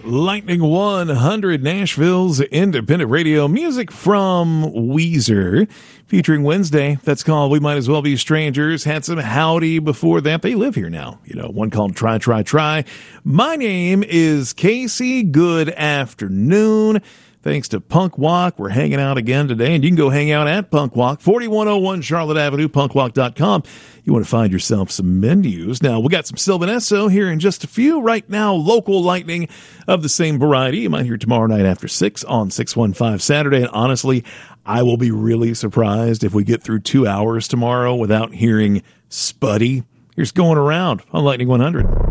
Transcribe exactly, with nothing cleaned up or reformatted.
Lightning one hundred, Nashville's independent radio music from Weezer, featuring Wednesday. That's called We Might As Well Be Strangers. Had some Howdy before that. They live here now. You know, one called Try, Try, Try. My name is Casey. Good afternoon. Thanks to Punk Walk, we're hanging out again today, and you can go hang out at Punk Walk, forty-one oh one Charlotte Avenue, punk walk dot com. You want to find yourself some menus. Now, we got some Sylvan Esso here in just a few. Right now, local lightning of the same variety. You might hear tomorrow night after six on six one five Saturday, and honestly, I will be really surprised if we get through two hours tomorrow without hearing Spuddy. Here's Going Around on Lightning one hundred.